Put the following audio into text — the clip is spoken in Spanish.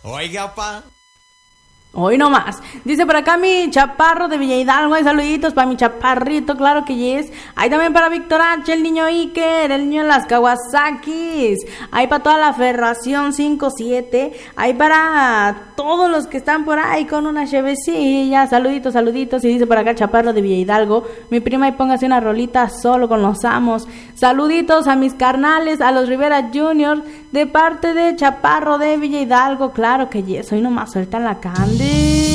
Oiga, pa. Hoy nomás. Dice por acá mi chaparro de Villa Hidalgo. Hay saluditos para mi chaparrito, claro que yes. Hay también para Víctor H, el niño Iker, el niño de las Kawasakis. Hay para toda la Ferración 5-7. Hay para todos los que están por ahí con una chevecilla. Saluditos, saluditos. Y dice por acá el chaparro de Villa Hidalgo. Mi prima, y póngase una rolita solo con los amos. Saluditos a mis carnales, a los Rivera Junior, de parte de chaparro de Villa Hidalgo. Claro que yes. Hoy nomás sueltan la candy.